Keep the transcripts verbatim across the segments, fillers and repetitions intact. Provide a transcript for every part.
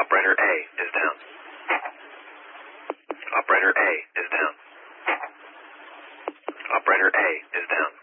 Operator A is down. Operator A is down. Operator A is down.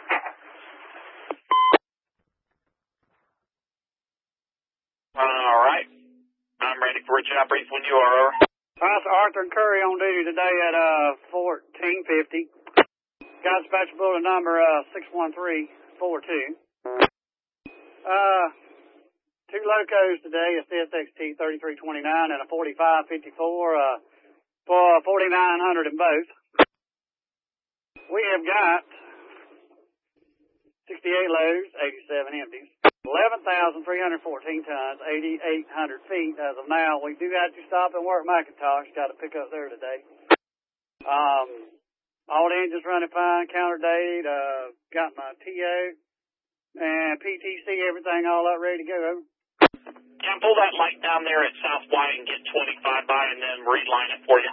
All right. I'm ready for a job brief when you are, over. That's Arthur and Curry on duty today at uh fourteen fifty. Got dispatch bulletin number uh six one three four two. Uh, two locos today, a C S X T thirty-three twenty-nine and a forty-five fifty-four uh for forty-nine hundred in both. We have got sixty-eight loads, eighty-seven empties. eleven thousand three hundred fourteen tons, eighty-eight hundred feet as of now. We do have to stop and work McIntosh. Got to pick up there today. Um, all the engines running fine, counter date, uh, got my T O and P T C, everything all up ready to go. Can I pull that light down there at South Y and get twenty-five by and then reline it for you?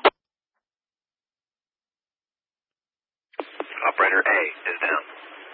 Operator A is down.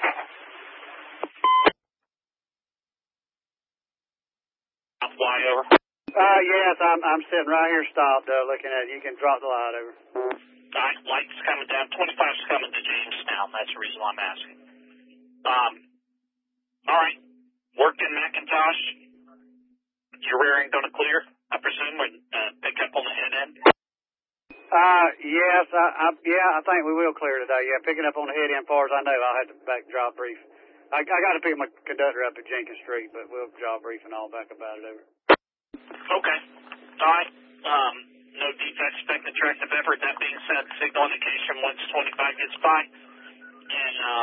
South Y, over. Uh, yes, I'm I'm sitting right here stopped, uh, looking at it. You can drop the light over. All right, light's coming down. twenty-five's coming to Jamestown. That's the reason why I'm asking. Um, all right. Worked in McIntosh. Your rear end going to clear, I presume, and uh, pick up on the head end? Uh, yes, I, I, yeah, I think we will clear today. Yeah, picking up on the head end, far as I know, I'll have to back job brief. I, I got to pick my conductor up at Jenkins Street, but we'll job brief and all back about it over. Okay. All right. Um, no defects, expected tractive effort. That being said, signal indication once twenty-five gets by. And, uh,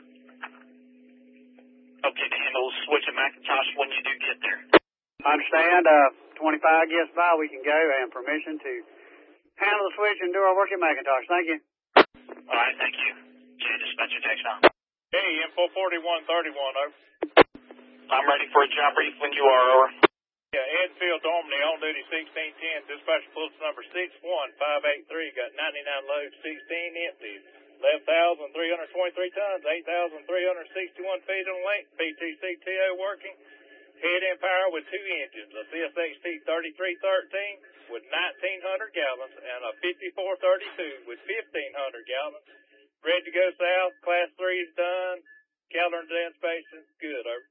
okay to handle the switch at McIntosh when you do get there. I understand. Uh, twenty-five gets by, we can go, and permission to handle the switch and do our work at McIntosh. Thank you. All right, thank you. Jay, dispatcher, text now. Hey, info forty-one thirty-one, over. I'm ready for a job brief when you are, over. Yeah, Edfield Omni, on duty sixteen ten, dispatch bulletin number six one five eight three, got ninety-nine loads, sixteen empties, eleven thousand three hundred twenty-three tons, eight thousand three hundred sixty-one feet in length, P T C T O working, head end power with two engines, a C S X T thirty-three thirteen with nineteen hundred gallons and a fifty-four thirty-two with fifteen hundred gallons, ready to go south, class three is done, calendar inspection, good, over.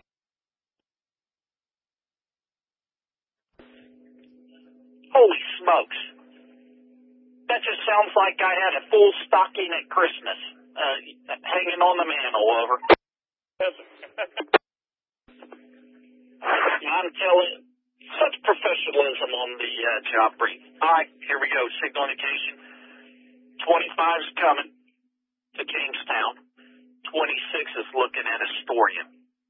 Holy smokes. That just sounds like I had a full stocking at Christmas, uh, hanging on the mantle, over. Yes, sir. I'm telling you, such professionalism on the uh, job brief. All right, here we go. Signal indication. twenty-five's coming to Jamestown. twenty-six is looking at Astoria.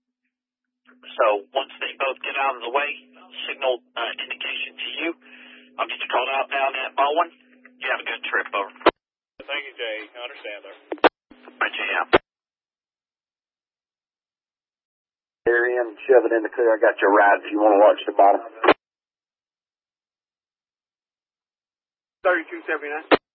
So once they both get out of the way, signal uh, indication to you. I'll get you called out down at Bowen. You have a good trip, over. Thank you, Jay. I understand, sir. Right, Jay, out. Area and shove it in the clear. I got your ride if you want to watch the bottom. thirty-two seventy-nine.